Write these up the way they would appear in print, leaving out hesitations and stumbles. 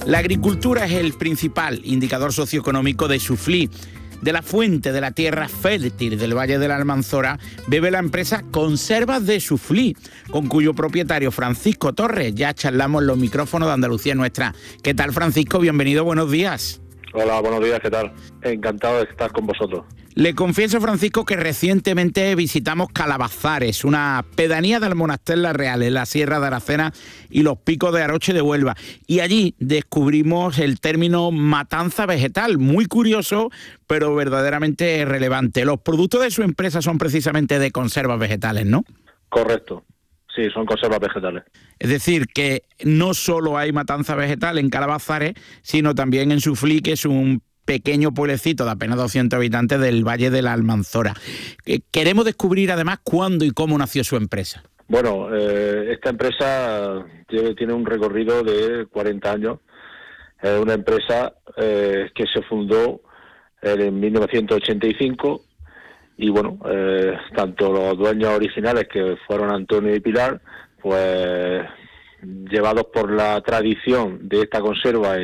La agricultura es el principal indicador socioeconómico de Suflí. De la fuente de la tierra fértil del Valle de la Almanzora bebe la empresa Conservas de Suflí, con cuyo propietario Francisco Torres ya charlamos en los micrófonos de Andalucía Nuestra. ¿Qué tal, Francisco? Bienvenido, buenos días. Hola, buenos días, ¿qué tal? Encantado de estar con vosotros. Le confieso, Francisco, que recientemente visitamos Calabazares, una pedanía del Monaster La Real, en la Sierra de Aracena y los Picos de Aroche de Huelva. Y allí descubrimos el término matanza vegetal, muy curioso, pero verdaderamente relevante. Los productos de su empresa son precisamente de conservas vegetales, ¿no? Correcto. Sí, son conservas vegetales. Es decir, que no solo hay matanza vegetal en Calabazares, sino también en Suflí, que es un pequeño pueblecito de apenas 200 habitantes del Valle de la Almanzora. Queremos descubrir además cuándo y cómo nació su empresa. Bueno, esta empresa tiene un recorrido de 40 años. Es una empresa que se fundó en 1985 y bueno, tanto los dueños originales, que fueron Antonio y Pilar, pues llevados por la tradición de esta conserva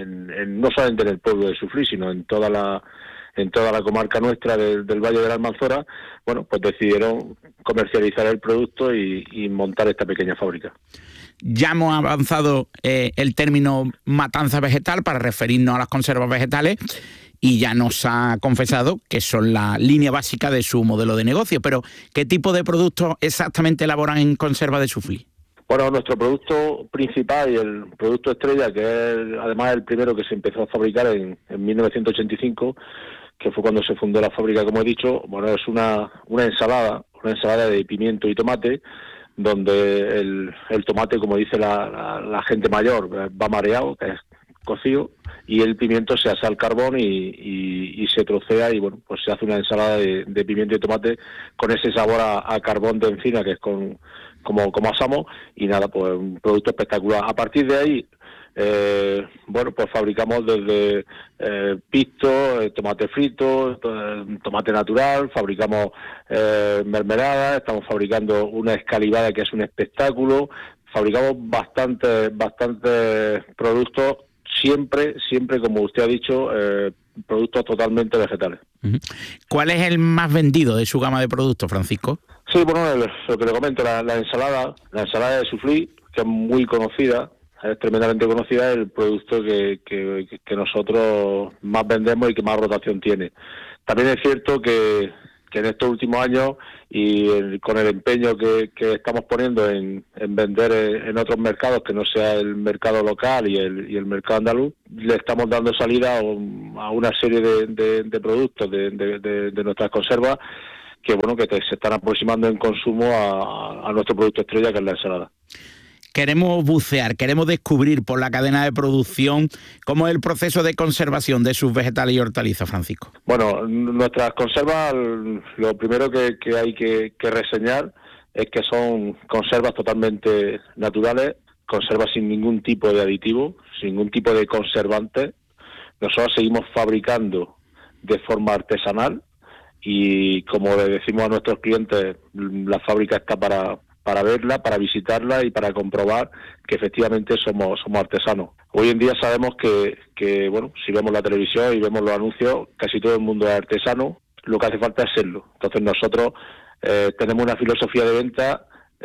no solamente en el pueblo de Suflí, sino en toda la comarca nuestra del Valle de la Almanzora, bueno, pues decidieron comercializar el producto y montar esta pequeña fábrica. Ya hemos avanzado el término matanza vegetal para referirnos a las conservas vegetales y ya nos ha confesado que son la línea básica de su modelo de negocio, pero ¿qué tipo de productos exactamente elaboran en Conservas de Suflí? Bueno, nuestro producto principal y el producto estrella, que es además el primero que se empezó a fabricar en 1985, que fue cuando se fundó la fábrica, como he dicho, bueno, es una ensalada de pimiento y tomate, donde el tomate, como dice la gente mayor, va mareado, que es cocido, y el pimiento se asa al carbón y se trocea y bueno, pues se hace una ensalada de pimiento y tomate con ese sabor a carbón de encina, que es como asamos, y nada, pues un producto espectacular. A partir de ahí, bueno, pues fabricamos desde pisto, tomate frito, tomate natural, fabricamos mermeladas, estamos fabricando una escalivada que es un espectáculo, fabricamos bastantes productos, siempre, como usted ha dicho, productos totalmente vegetales. ¿Cuál es el más vendido de su gama de productos, Francisco? Sí, bueno, lo que le comento, la ensalada de Suflí, que es muy conocida, es tremendamente conocida, es el producto que nosotros más vendemos y que más rotación tiene. También es cierto que en estos últimos años y con el empeño que estamos poniendo en vender en otros mercados que no sea el mercado local y el mercado andaluz, le estamos dando salida a una serie de productos de nuestras conservas que bueno, que se están aproximando en consumo a nuestro producto estrella, que es la ensalada. Queremos bucear, queremos descubrir por la cadena de producción cómo es el proceso de conservación de sus vegetales y hortalizas, Francisco. Bueno, nuestras conservas, lo primero que hay que reseñar es que son conservas totalmente naturales, conservas sin ningún tipo de aditivo, sin ningún tipo de conservante. Nosotros seguimos fabricando de forma artesanal y, como le decimos a nuestros clientes, la fábrica está para verla, para visitarla y para comprobar que efectivamente somos artesanos. Hoy en día sabemos que bueno, si vemos la televisión y vemos los anuncios, casi todo el mundo es artesano, lo que hace falta es serlo. Entonces nosotros tenemos una filosofía de venta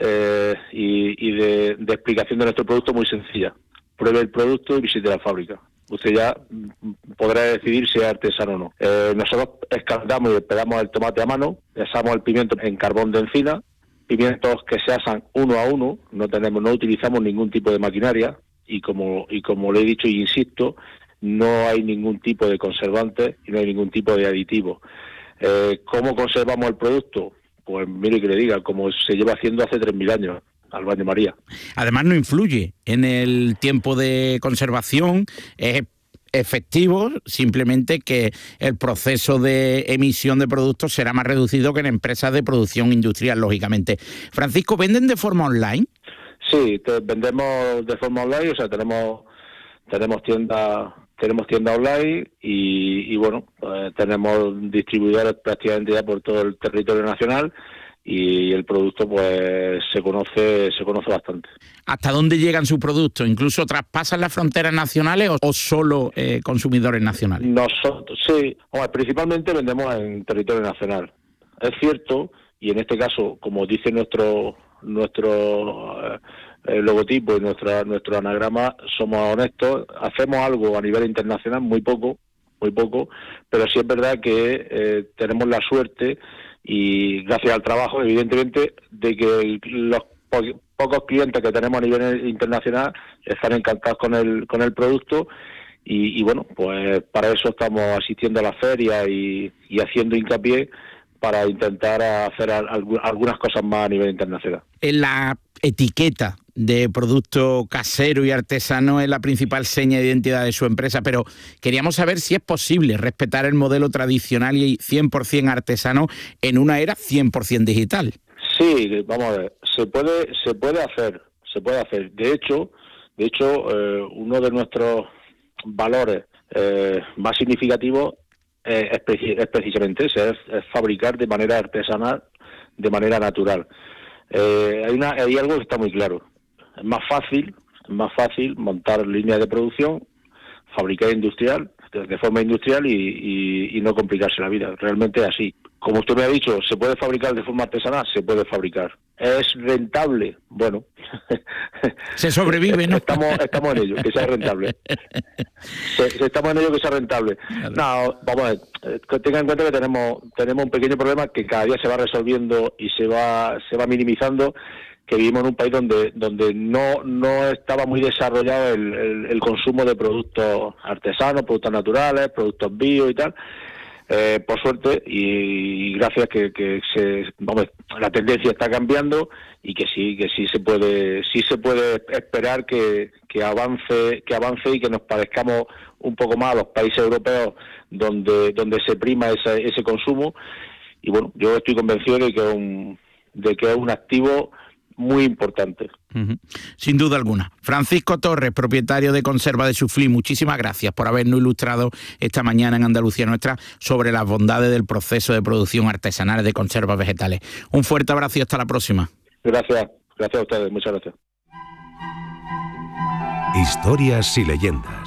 y de explicación de nuestro producto muy sencilla. Pruebe el producto y visite la fábrica. Usted ya podrá decidir si es artesano o no. Nosotros escaldamos y despegamos el tomate a mano, asamos el pimiento en carbón de encina, pimientos que se asan uno a uno, no utilizamos ningún tipo de maquinaria y como le he dicho y insisto, no hay ningún tipo de conservante y no hay ningún tipo de aditivo. ¿Cómo conservamos el producto? Pues mire que le diga, como se lleva haciendo hace 3.000 años, al baño María. Además no influye en el tiempo de conservación, es efectivo, simplemente que el proceso de emisión de productos será más reducido que en empresas de producción industrial, lógicamente. Francisco, ¿venden de forma online? Sí, vendemos de forma online, o sea, tenemos tienda online y bueno, pues tenemos distribuidores prácticamente ya por todo el territorio nacional y el producto pues se conoce bastante. ¿Hasta dónde llegan sus productos? ¿Incluso traspasan las fronteras nacionales o solo consumidores nacionales? Nosotros, sí, principalmente vendemos en territorio nacional. Es cierto, y en este caso, como dice nuestro logotipo y nuestro anagrama, somos honestos, hacemos algo a nivel internacional, muy poco, pero sí es verdad que tenemos la suerte y gracias al trabajo, evidentemente, de que los pocos clientes que tenemos a nivel internacional están encantados con el producto y bueno, pues para eso estamos asistiendo a la feria y haciendo hincapié para intentar hacer algunas cosas más a nivel internacional. En la etiqueta de producto casero y artesano es la principal seña de identidad de su empresa, pero queríamos saber si es posible respetar el modelo tradicional y 100% artesano en una era 100% digital. Sí, vamos a ver, se puede hacer. De hecho, uno de nuestros valores más significativos es precisamente ese, es fabricar de manera artesanal, de manera natural. Hay algo que está muy claro. Es más fácil montar líneas de producción, fabricar de forma industrial y no complicarse la vida. Realmente es así. Como usted me ha dicho, ¿se puede fabricar de forma artesanal? Se puede fabricar. ¿Es rentable? Bueno. Se sobrevive, ¿no? Estamos en ello, que sea rentable. Estamos en ello, que sea rentable. Claro. No, vamos a ver, tenga en cuenta que tenemos un pequeño problema que cada día se va resolviendo y se va minimizando, que vivimos en un país donde no estaba muy desarrollado el consumo de productos artesanos, productos naturales, productos bio y tal. Por suerte y gracias la tendencia está cambiando y que sí se puede esperar que avance y que nos parezcamos un poco más a los países europeos donde se prima ese consumo. Y bueno, yo estoy convencido de que es un activo muy importante. Uh-huh. Sin duda alguna. Francisco Torres, propietario de Conserva de Suflí, muchísimas gracias por habernos ilustrado esta mañana en Andalucía Nuestra sobre las bondades del proceso de producción artesanal de conservas vegetales. Un fuerte abrazo y hasta la próxima. Gracias a ustedes, muchas gracias. Historias y leyendas.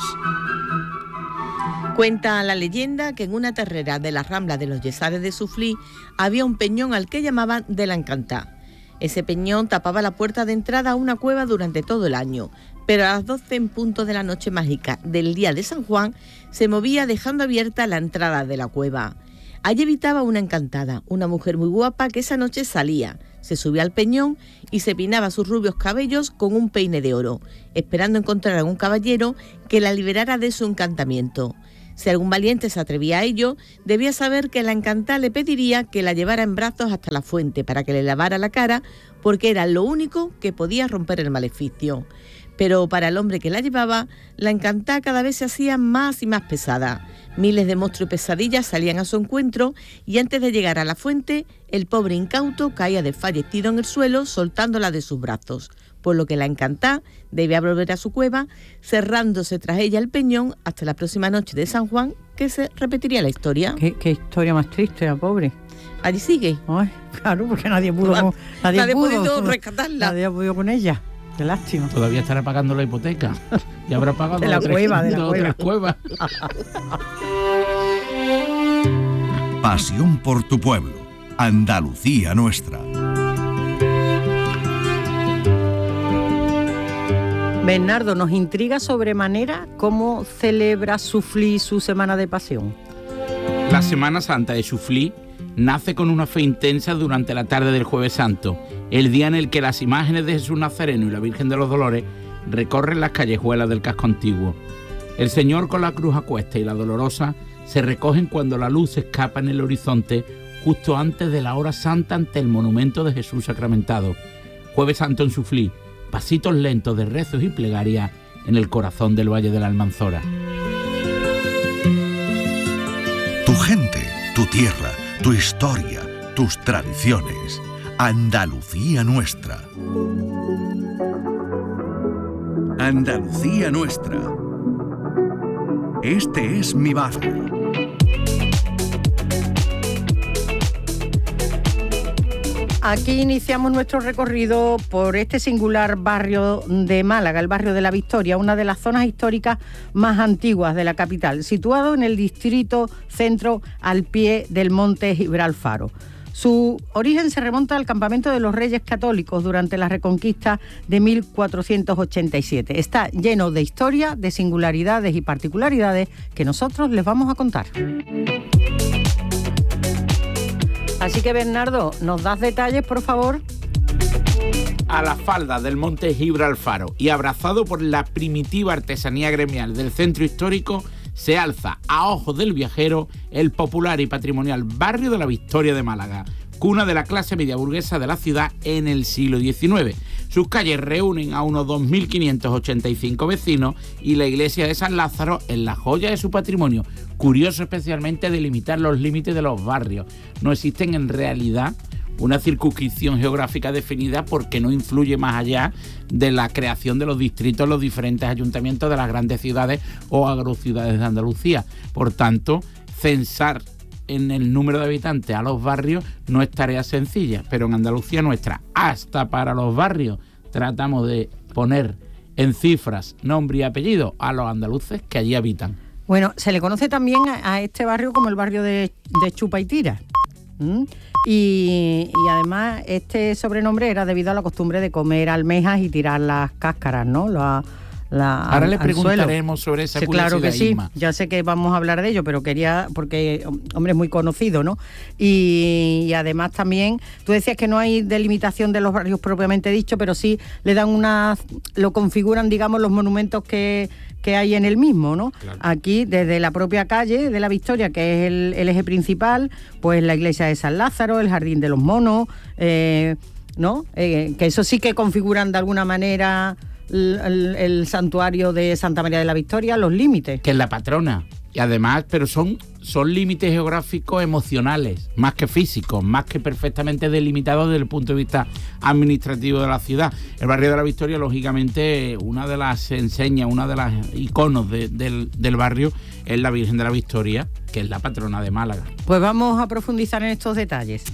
Cuenta la leyenda que en una terrera de la Rambla de los Yesares de Suflí había un peñón al que llamaban de la Encantá. Ese peñón tapaba la puerta de entrada a una cueva durante todo el año, pero a las 12 en punto de la noche mágica del día de San Juan se movía dejando abierta la entrada de la cueva. Allí habitaba una encantada, una mujer muy guapa que esa noche salía, se subía al peñón y se peinaba sus rubios cabellos con un peine de oro, esperando encontrar a un caballero que la liberara de su encantamiento. Si algún valiente se atrevía a ello, debía saber que la encantada le pediría que la llevara en brazos hasta la fuente para que le lavara la cara, porque era lo único que podía romper el maleficio. Pero para el hombre que la llevaba, la encantada cada vez se hacía más y más pesada. Miles de monstruos y pesadillas salían a su encuentro y antes de llegar a la fuente, el pobre incauto caía desfallecido en el suelo soltándola de sus brazos, por lo que la encantada debía volver a su cueva, cerrándose tras ella el peñón hasta la próxima noche de San Juan, que se repetiría la historia. ¿Qué historia más triste, la pobre? Allí sigue. Ay, claro, porque nadie pudo rescatarla. Nadie ha podido con ella. Qué lástima. Todavía estará pagando la hipoteca. Ya habrá pagado de la cueva. Tres cuevas. Pasión por tu pueblo. Andalucía Nuestra. Bernardo, nos intriga sobremanera cómo celebra Suflí su Semana de Pasión. La Semana Santa de Suflí nace con una fe intensa durante la tarde del Jueves Santo, el día en el que las imágenes de Jesús Nazareno y la Virgen de los Dolores recorren las callejuelas del casco antiguo. El Señor con la cruz a cuesta y la Dolorosa se recogen cuando la luz escapa en el horizonte justo antes de la hora santa ante el monumento de Jesús sacramentado. Jueves Santo en Suflí, pasitos lentos de rezos y plegarias en el corazón del Valle de la Almanzora. Tu gente, tu tierra, tu historia, tus tradiciones. Andalucía Nuestra. Andalucía Nuestra. Este es mi barrio. Aquí iniciamos nuestro recorrido por este singular barrio de Málaga, el barrio de la Victoria, una de las zonas históricas más antiguas de la capital, situado en el distrito centro al pie del monte Gibralfaro. Su origen se remonta al campamento de los Reyes Católicos durante la Reconquista de 1487. Está lleno de historia, de singularidades y particularidades que nosotros les vamos a contar. Así que, Bernardo, ¿nos das detalles, por favor? A la falda del monte Gibralfaro y abrazado por la primitiva artesanía gremial del centro histórico, se alza a ojos del viajero el popular y patrimonial barrio de la Victoria de Málaga, cuna de la clase media burguesa de la ciudad en el siglo XIX. Sus calles reúnen a unos 2.585 vecinos y la iglesia de San Lázaro es la joya de su patrimonio. Curioso especialmente delimitar los límites de los barrios. No existen en realidad una circunscripción geográfica definida porque no influye más allá de la creación de los distritos en los diferentes ayuntamientos de las grandes ciudades o agrociudades de Andalucía. Por tanto, censar en el número de habitantes a los barrios no es tarea sencilla, pero en Andalucía nuestra, hasta para los barrios, tratamos de poner en cifras, nombre y apellido a los andaluces que allí habitan. Bueno, se le conoce también a este barrio como el barrio de Chupa y Tira. Y además este sobrenombre era debido a la costumbre de comer almejas y tirar las cáscaras, ¿no? Ahora le preguntaremos sobre esa curiosidad. Claro que sí, Isma. ya sé que vamos a hablar de ello, pero quería, porque, hombre, es muy conocido, ¿no? Y además también, tú decías que no hay delimitación de los barrios propiamente dicho, pero sí le dan lo configuran, digamos, los monumentos que hay en el mismo, ¿no? Claro. Aquí, desde la propia calle de la Victoria, que es el eje principal, pues la iglesia de San Lázaro, el Jardín de los Monos, ¿no? Que eso sí que configuran de alguna manera el santuario de Santa María de la Victoria, los límites. Que es la patrona. Y además, pero son límites geográficos emocionales, más que físicos, más que perfectamente delimitados desde el punto de vista administrativo de la ciudad. El barrio de la Victoria, lógicamente, una de las enseñas, una de las iconos del barrio es la Virgen de la Victoria, que es la patrona de Málaga. Pues vamos a profundizar en estos detalles.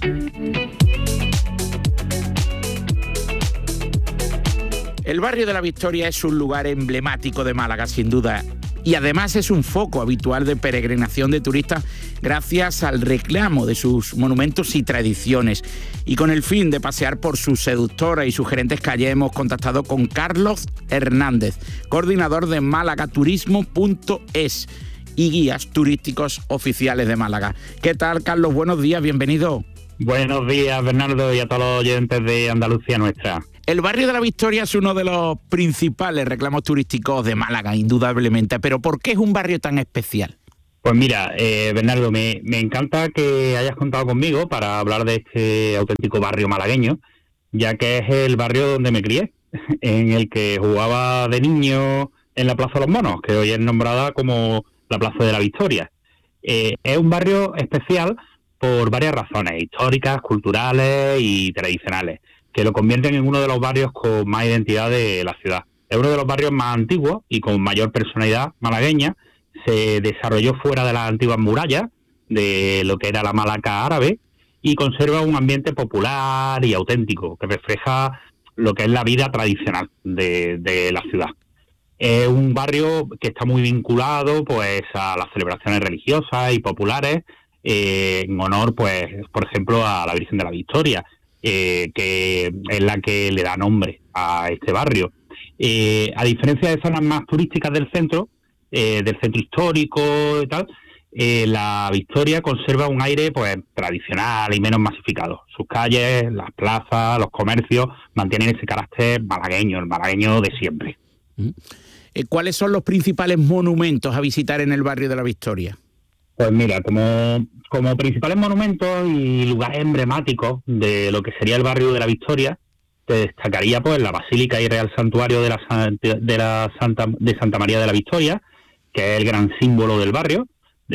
El barrio de la Victoria es un lugar emblemático de Málaga, sin duda. Y además es un foco habitual de peregrinación de turistas gracias al reclamo de sus monumentos y tradiciones. Y con el fin de pasear por sus seductoras y sugerentes calles hemos contactado con Carlos Hernández, coordinador de MálagaTurismo.es y guías turísticos oficiales de Málaga. ¿Qué tal, Carlos? Buenos días, bienvenido. Buenos días, Bernardo, y a todos los oyentes de Andalucía Nuestra. El barrio de la Victoria es uno de los principales reclamos turísticos de Málaga, indudablemente. Pero ¿por qué es un barrio tan especial? Pues mira, Bernardo, me encanta que hayas contado conmigo para hablar de este auténtico barrio malagueño, ya que es el barrio donde me crié, en el que jugaba de niño en la Plaza de los Monos, que hoy es nombrada como la Plaza de la Victoria. Es un barrio especial por varias razones, históricas, culturales y tradicionales, que lo convierten en uno de los barrios con más identidad de la ciudad. Es uno de los barrios más antiguos y con mayor personalidad malagueña. Se desarrolló fuera de las antiguas murallas, de lo que era la Malaca árabe, y conserva un ambiente popular y auténtico, que refleja lo que es la vida tradicional de la ciudad. Es un barrio que está muy vinculado pues a las celebraciones religiosas y populares, en honor, pues, por ejemplo, a la Virgen de la Victoria, que es la que le da nombre a este barrio. A diferencia de zonas más turísticas del centro histórico y tal, la Victoria conserva un aire pues tradicional y menos masificado. Sus calles, las plazas, los comercios mantienen ese carácter malagueño, el malagueño de siempre. ¿Cuáles son los principales monumentos a visitar en el barrio de la Victoria? Pues mira, como principales monumentos y lugares emblemáticos de lo que sería el barrio de la Victoria, te destacaría pues la Basílica y Real Santuario de Santa María de la Victoria, que es el gran símbolo del barrio.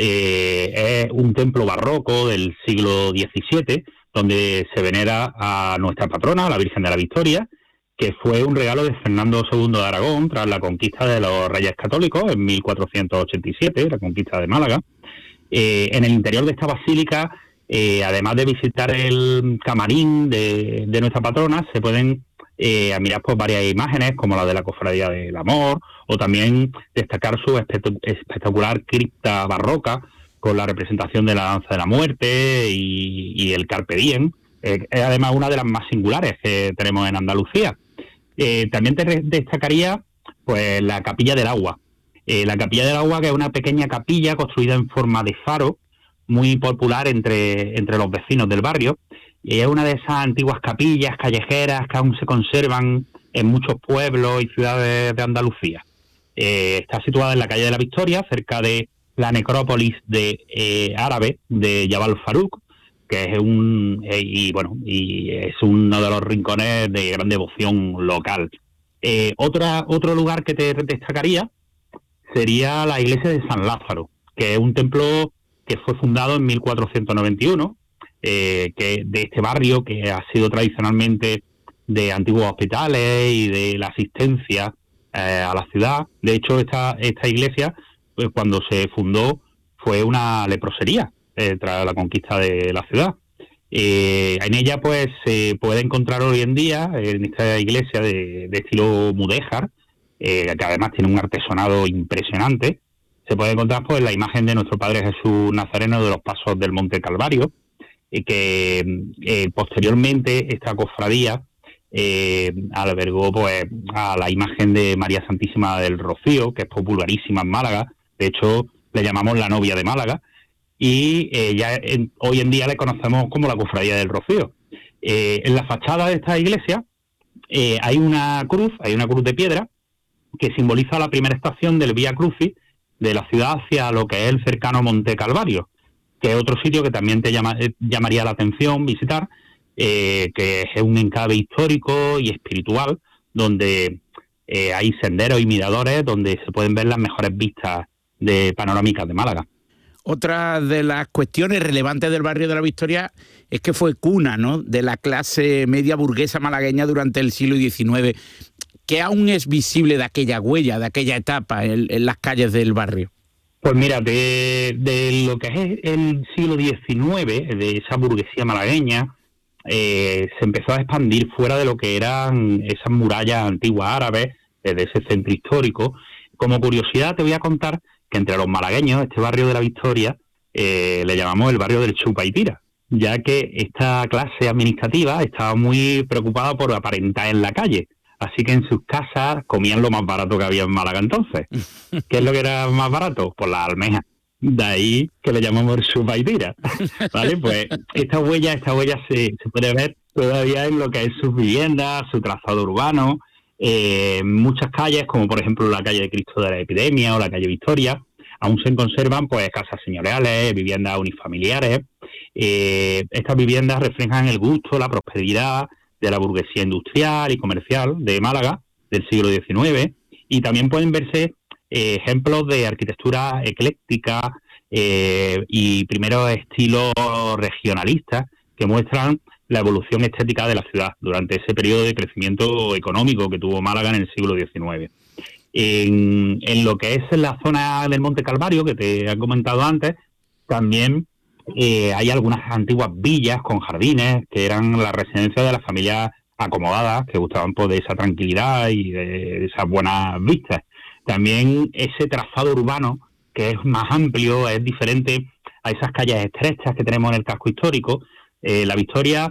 Es un templo barroco del siglo XVII, donde se venera a nuestra patrona, la Virgen de la Victoria, que fue un regalo de Fernando II de Aragón tras la conquista de los Reyes Católicos en 1487, la conquista de Málaga. En el interior de esta basílica además de visitar el camarín de nuestra patrona, se pueden mirar pues varias imágenes, como la de la Cofradía del Amor, o también destacar su espectacular cripta barroca, con la representación de la Danza de la Muerte y el Carpe Diem. Es además una de las más singulares que tenemos en Andalucía. También te destacaría pues la Capilla del Agua. La Capilla del Agua, que es una pequeña capilla construida en forma de faro, muy popular entre los vecinos del barrio. Y es una de esas antiguas capillas callejeras que aún se conservan en muchos pueblos y ciudades de Andalucía. Está situada en la calle de la Victoria, cerca de la necrópolis árabe de Jabal Farouk, que es es uno de los rincones de gran devoción local. Otro lugar que te destacaría sería la iglesia de San Lázaro, que es un templo que fue fundado en 1491, que de este barrio que ha sido tradicionalmente de antiguos hospitales y de la asistencia a la ciudad. De hecho, esta iglesia, pues, cuando se fundó, fue una leprosería tras la conquista de la ciudad. En ella pues se puede encontrar hoy en día, en esta iglesia de estilo mudéjar, que además tiene un artesonado impresionante, se puede encontrar pues la imagen de nuestro Padre Jesús Nazareno de los Pasos del Monte Calvario, que posteriormente esta cofradía albergó pues a la imagen de María Santísima del Rocío, que es popularísima en Málaga. De hecho, le llamamos la novia de Málaga, y hoy en día le conocemos como la Cofradía del Rocío. En la fachada de esta iglesia hay una cruz de piedra que simboliza la primera estación del Vía Crucis de la ciudad hacia lo que es el cercano Monte Calvario, que es otro sitio que también te llamaría la atención visitar, que es un enclave histórico y espiritual, donde hay senderos y miradores donde se pueden ver las mejores vistas panorámicas de Málaga. Otra de las cuestiones relevantes del barrio de la Victoria es que fue cuna, ¿no?, de la clase media burguesa malagueña durante el siglo XIX, que aún es visible de aquella huella, de aquella etapa en las calles del barrio. Pues mira, de lo que es el siglo XIX, de esa burguesía malagueña, se empezó a expandir fuera de lo que eran esas murallas antiguas árabes, desde ese centro histórico. Como curiosidad te voy a contar que entre los malagueños, este barrio de la Victoria, le llamamos el barrio del chupa y tira, ya que esta clase administrativa estaba muy preocupada por aparentar en la calle. Así que en sus casas comían lo más barato que había en Málaga entonces. ¿Qué es lo que era más barato? Pues las almejas. De ahí que le llamamos chupa y tira. ¿Vale? Pues esta huella se puede ver todavía en lo que es sus viviendas, su trazado urbano. Muchas calles, como por ejemplo la calle de Cristo de la Epidemia o la calle Victoria, aún se conservan pues casas señoriales, viviendas unifamiliares. Estas viviendas reflejan el gusto, la prosperidad de la burguesía industrial y comercial de Málaga del siglo XIX, y también pueden verse ejemplos de arquitectura ecléctica y primeros estilos regionalistas que muestran la evolución estética de la ciudad durante ese periodo de crecimiento económico que tuvo Málaga en el siglo XIX. En lo que es la zona del Monte Calvario, que te he comentado antes, también hay algunas antiguas villas con jardines que eran la residencia de las familias acomodadas que gustaban pues, de esa tranquilidad y de esas buenas vistas. También ese trazado urbano, que es más amplio, es diferente a esas calles estrechas que tenemos en el casco histórico. La Victoria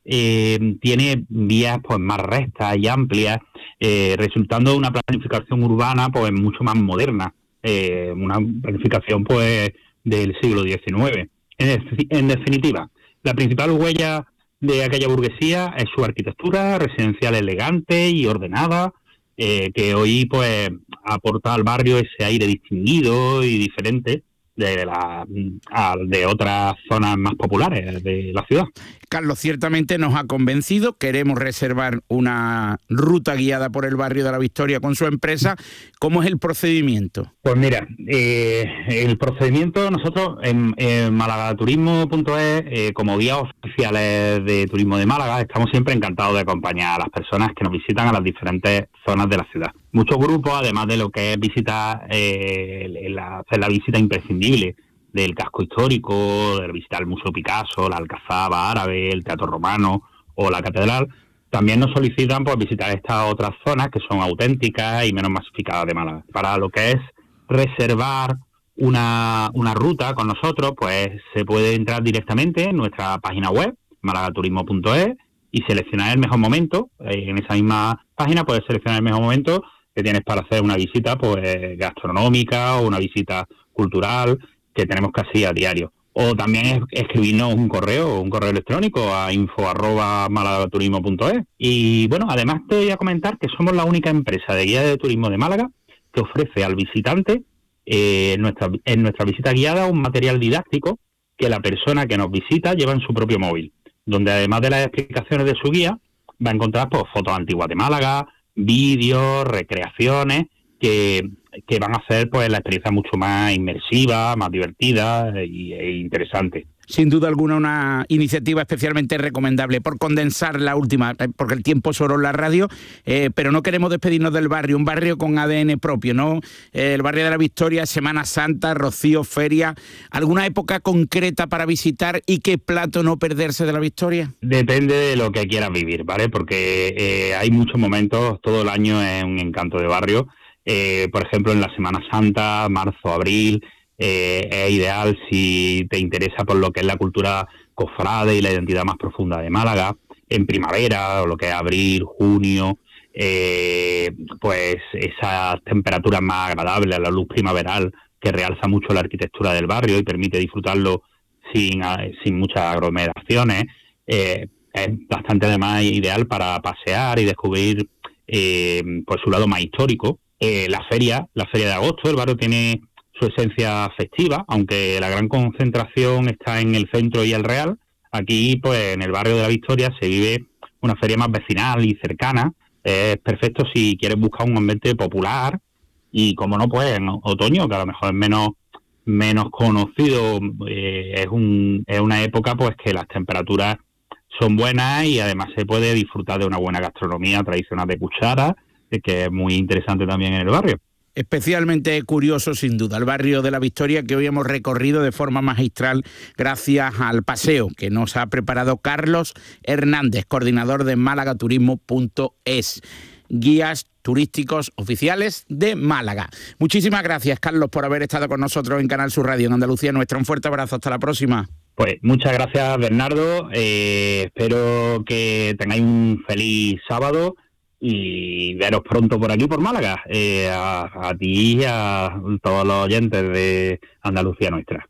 tiene vías pues más rectas y amplias, resultando de una planificación urbana pues mucho más moderna, una planificación pues del siglo XIX. En definitiva, la principal huella de aquella burguesía es su arquitectura residencial elegante y ordenada, que hoy pues aporta al barrio ese aire distinguido y diferente de otras zonas más populares de la ciudad. Carlos, ciertamente nos ha convencido. Queremos reservar una ruta guiada por el barrio de la Victoria con su empresa. ¿Cómo es el procedimiento? Pues mira, el procedimiento, nosotros en malagaturismo.es, como guías oficiales de turismo de Málaga, estamos siempre encantados de acompañar a las personas que nos visitan a las diferentes zonas de la ciudad. Muchos grupos, además de lo que es visitar, hacer la visita imprescindible del casco histórico, de visitar el Museo Picasso, la Alcazaba Árabe, el Teatro Romano o la Catedral, también nos solicitan pues visitar estas otras zonas que son auténticas y menos masificadas de Málaga. Para lo que es reservar una ruta con nosotros, pues se puede entrar directamente en nuestra página web, malagaturismo.es, y seleccionar el mejor momento. En esa misma página puedes seleccionar el mejor momento que tienes para hacer una visita pues gastronómica o una visita cultural que tenemos casi a diario. O también escribirnos un correo electrónico a info@malagaturismo.es. Y bueno, además te voy a comentar que somos la única empresa de guía de turismo de Málaga que ofrece al visitante en nuestra visita guiada un material didáctico que la persona que nos visita lleva en su propio móvil, donde además de las explicaciones de su guía va a encontrar pues fotos antiguas de Málaga, vídeos, recreaciones que van a hacer pues la experiencia mucho más inmersiva, más divertida e interesante. Sin duda alguna una iniciativa especialmente recomendable por condensar la última, porque el tiempo es oro en la radio, pero no queremos despedirnos del barrio, un barrio con ADN propio, ¿no? El barrio de la Victoria, Semana Santa, Rocío, feria, ¿alguna época concreta para visitar y qué plato no perderse de la Victoria? Depende de lo que quieras vivir, ¿vale? Porque hay muchos momentos, todo el año es un encanto de barrio. Por ejemplo, en la Semana Santa, marzo, abril, es ideal si te interesa por lo que es la cultura cofrade y la identidad más profunda de Málaga. En primavera, o lo que es abril, junio, pues esas temperaturas más agradables, la luz primaveral que realza mucho la arquitectura del barrio y permite disfrutarlo sin muchas aglomeraciones, es bastante además ideal para pasear y descubrir por su lado más histórico. La feria de agosto, el barrio tiene su esencia festiva, aunque la gran concentración está en el centro y el Real. Aquí, pues en el barrio de la Victoria se vive una feria más vecinal y cercana. Es perfecto si quieres buscar un ambiente popular y, como no, pues en otoño, que a lo mejor es menos conocido, es una época pues que las temperaturas son buenas y además se puede disfrutar de una buena gastronomía tradicional de cuchara, que es muy interesante también en el barrio. Especialmente curioso, sin duda, el barrio de la Victoria, que hoy hemos recorrido de forma magistral gracias al paseo que nos ha preparado Carlos Hernández, coordinador de malagaturismo.es, guías turísticos oficiales de Málaga. Muchísimas gracias, Carlos, por haber estado con nosotros en Canal Sur Radio en Andalucía Nuestra. Un fuerte abrazo, hasta la próxima. Pues muchas gracias, Bernardo. Espero que tengáis un feliz sábado y veros pronto por aquí, por Málaga, a ti y a todos los oyentes de Andalucía Nuestra.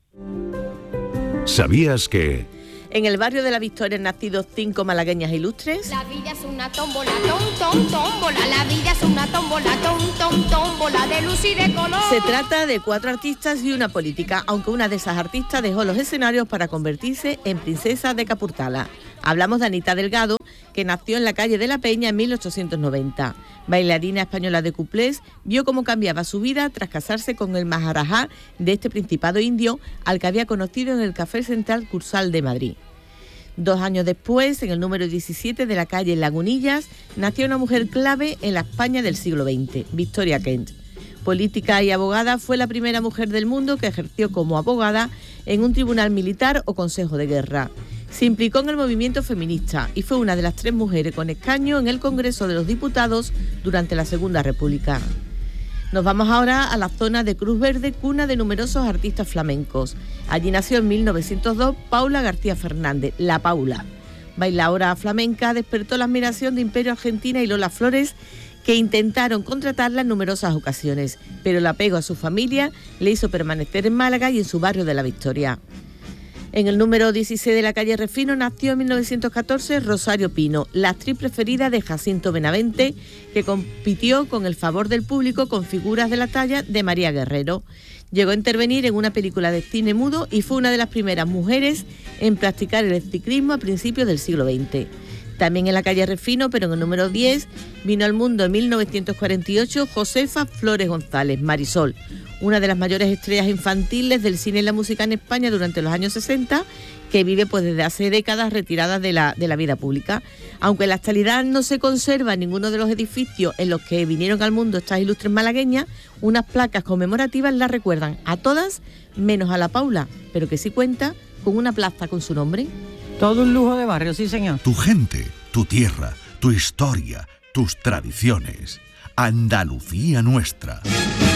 ¿Sabías que...? En el barrio de la Victoria han nacido 5 malagueñas ilustres. La vida es una tómbola, tómbola. La vida es una tómbola, tómbola de luz y de color. Se trata de 4 artistas y una política, aunque una de esas artistas dejó los escenarios para convertirse en princesa de Capurtala. Hablamos de Anita Delgado, que nació en la calle de la Peña en 1890. Bailarina española de cuplés, vio cómo cambiaba su vida tras casarse con el maharajá de este principado indio, al que había conocido en el Café Central Cursal de Madrid. 2 años después, en el número 17 de la calle Lagunillas, nació una mujer clave en la España del siglo XX, Victoria Kent. Política y abogada, fue la primera mujer del mundo que ejerció como abogada en un tribunal militar o consejo de guerra. Se implicó en el movimiento feminista y fue una de las 3 mujeres con escaño en el Congreso de los Diputados durante la Segunda República. Nos vamos ahora a la zona de Cruz Verde, cuna de numerosos artistas flamencos. Allí nació en 1902 Paula García Fernández, La Paula. Bailaora flamenca, despertó la admiración de Imperio Argentina y Lola Flores, que intentaron contratarla en numerosas ocasiones, pero el apego a su familia le hizo permanecer en Málaga y en su barrio de la Victoria. En el número 16 de la calle Refino nació en 1914 Rosario Pino, la actriz preferida de Jacinto Benavente, que compitió con el favor del público con figuras de la talla de María Guerrero. Llegó a intervenir en una película de cine mudo y fue una de las primeras mujeres en practicar el ciclismo a principios del siglo XX. También en la calle Refino, pero en el número 10, vino al mundo en 1948 Josefa Flores González, Marisol, una de las mayores estrellas infantiles del cine y la música en España durante los años 60, que vive pues desde hace décadas retirada de la vida pública. Aunque en la actualidad no se conserva ninguno de los edificios en los que vinieron al mundo estas ilustres malagueñas, unas placas conmemorativas las recuerdan a todas, menos a la Paula, pero que sí cuenta con una plaza con su nombre. Todo un lujo de barrio, sí señor. Tu gente, tu tierra, tu historia, tus tradiciones. Andalucía nuestra.